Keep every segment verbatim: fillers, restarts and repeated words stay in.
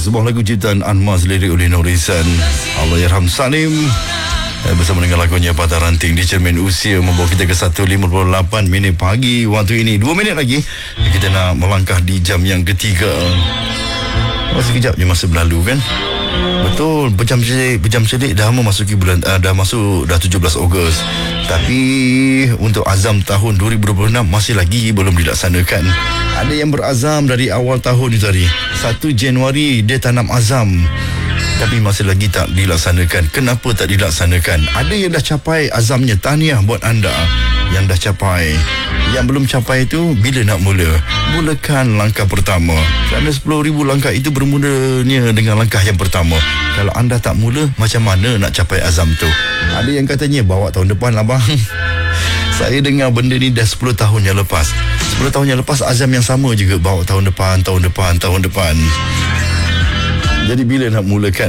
sebuah lagu ciptaan Anmaz, lirik oleh Nurisan, Allahyarham Salim, eh, bersama dengan lagunya Patah Ranting di Cermin Usia, membawa kita ke satu lima puluh lapan minit pagi waktu ini. Dua minit lagi kita nak melangkah di jam yang ketiga. Masih kejap je masa berlalu kan. Betul, berjam sedik, berjam sedik dah memasuki bulan, uh, dah masuk dah tujuh belas Ogos. Tapi untuk azam tahun dua ribu dua puluh enam masih lagi belum dilaksanakan. Ada yang berazam dari awal tahun itu tadi, satu Januari dia tanam azam, tapi masih lagi tak dilaksanakan. Kenapa tak dilaksanakan? Ada yang dah capai azamnya, tahniah buat anda yang dah capai. Yang belum capai itu, bila nak mula? Mulakan langkah pertama. Kerana sepuluh ribu langkah itu bermulanya dengan langkah yang pertama. Kalau anda tak mula, macam mana nak capai azam tu? Ada yang katanya, bawa tahun depan lah bang. Saya dengar benda ni dah sepuluh tahun yang lepas. sepuluh tahun yang lepas azam yang sama juga, bawa tahun depan, tahun depan, tahun depan. Jadi bila nak mulakan?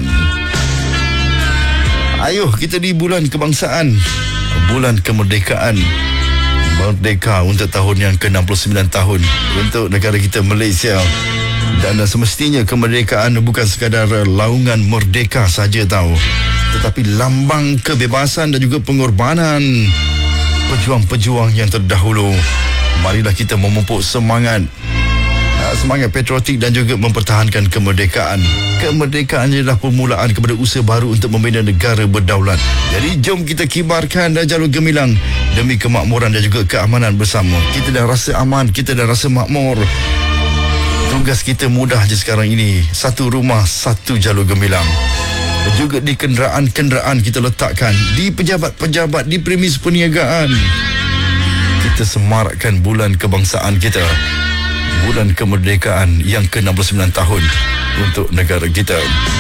Ayuh, kita di bulan kebangsaan, bulan kemerdekaan. Merdeka untuk tahun yang ke enam puluh sembilan tahun untuk negara kita Malaysia. Dan semestinya kemerdekaan bukan sekadar laungan merdeka saja tahu, tetapi lambang kebebasan dan juga pengorbanan pejuang-pejuang yang terdahulu. Marilah kita memupuk semangat semangat patriotik dan juga mempertahankan kemerdekaan. Kemerdekaan adalah permulaan kepada usaha baru untuk membina negara berdaulat. Jadi jom kita kibarkan dan jalur gemilang demi kemakmuran dan juga keamanan bersama. Kita dah rasa aman, kita dah rasa makmur. Tugas kita mudah je sekarang ini. Satu rumah, satu jalur gemilang. Juga di kenderaan-kenderaan kita letakkan, di pejabat-pejabat, di premis perniagaan. Kita semarakkan bulan kebangsaan kita, bulan kemerdekaan yang ke enam puluh sembilan tahun untuk negara kita.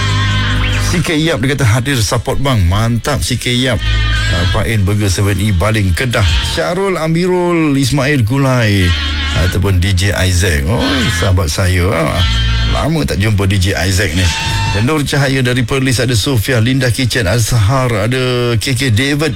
C K Yap dia kata hadir support bang. Mantap C K Yap. uh, Pain Burger tujuh E Baling Kedah. Syarul Amirul Ismail Gulai ataupun D J Isaac. Oh, sahabat saya. ah. Lama tak jumpa D J Isaac ni. Dan Nur Cahaya dari Perlis, ada Sofia, Linda Kitchen, Azhar, ada K K David,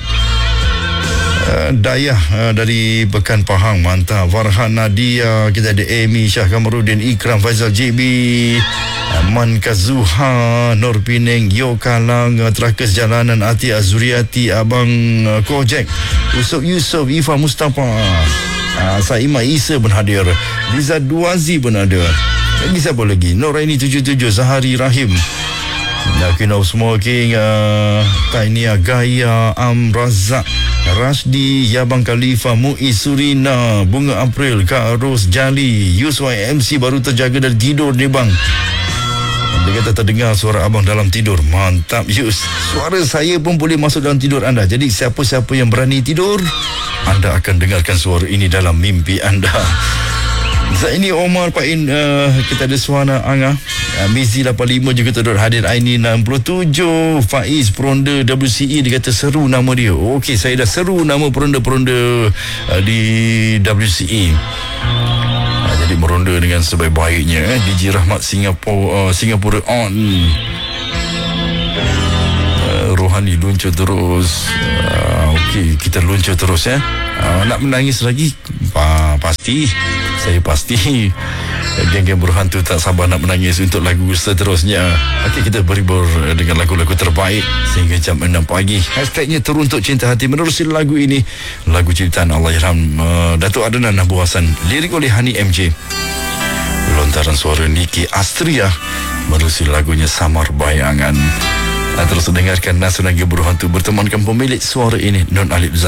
Uh, Dayah uh, dari Pekan Pahang, mantap. Farhan Nadia, kita ada Amy, Syah Kamarudin, Ikram, Faizal J B, uh, Man Kazuha, Nur Pining, Yo Kalang, uh, Terakas Jalanan, Ati Azuriati, Abang uh, Kojek, Yusuf Yusuf, Ifa Mustafa, uh, Saimah Isa pun hadir, Liza Duazi pun ada. Lagi siapa lagi? Noraini tujuh tujuh, Zahari Rahim, King of Smoking, uh, Tainia Gaya, Am Razak, Rasdi, Yabang Khalifa, Muiz Surina, Bunga April, Kak Ros Jali, Yus Y M C baru terjaga dari tidur ni bang. Dia kata terdengar suara abang dalam tidur. Mantap Yus. Suara saya pun boleh masuk dalam tidur anda. Jadi siapa-siapa yang berani tidur, anda akan dengarkan suara ini dalam mimpi anda. Zaini Omar Pain, uh, kita ada Suhana Angah, uh, Mizi lapan lima juga turut hadir. Aini enam puluh tujuh, Faiz Peronda W C E, dia kata seru nama dia. Okey, saya dah seru nama peronda-peronda uh, di W C E. uh, Jadi meronda dengan sebaik-baiknya. eh. D J Rahmat Singapura, uh, Singapura on. uh, Rohani luncur terus. uh, Okey, kita luncur terus ya. uh, Nak menangis lagi? Pa, pasti Saya pasti geng-geng berhantu tak sabar nak menangis untuk lagu seterusnya. Okey, kita berhibur dengan lagu-lagu terbaik sehingga jam enam pagi. Hashtagnya Teruntuk Cinta Hati menerusi lagu ini, lagu ciptaan Allahyarham uh, Datuk Adnan Abu Hassan, lirik oleh Hani M J, lontaran suara Niki Astria menerusi lagunya Samar Bayangan. Terus dengarkan Nasional Berhantu bertemankan pemilik suara ini, Non Alif Zahid.